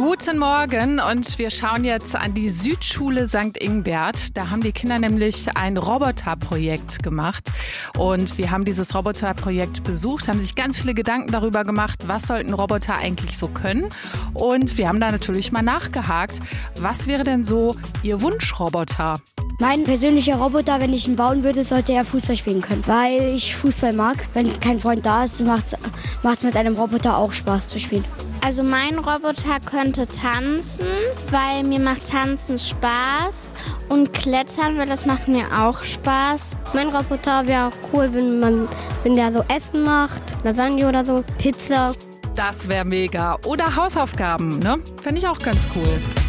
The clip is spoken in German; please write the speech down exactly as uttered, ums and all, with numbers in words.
Guten Morgen und wir schauen jetzt an die Südschule Sankt Ingbert. Da haben die Kinder nämlich ein Roboterprojekt gemacht und wir haben dieses Roboterprojekt besucht, haben sich ganz viele Gedanken darüber gemacht, was sollten Roboter eigentlich so können, und wir haben da natürlich mal nachgehakt, was wäre denn so Ihr Wunschroboter? Mein persönlicher Roboter, wenn ich ihn bauen würde, sollte er Fußball spielen können, weil ich Fußball mag. Wenn kein Freund da ist, macht es mit einem Roboter auch Spaß zu spielen. Also mein Roboter könnte tanzen, weil mir macht Tanzen Spaß, und Klettern, weil das macht mir auch Spaß. Mein Roboter wäre auch cool, wenn man, wenn der so Essen macht, Lasagne oder so, Pizza. Das wäre mega. Oder Hausaufgaben, ne? Fände ich auch ganz cool.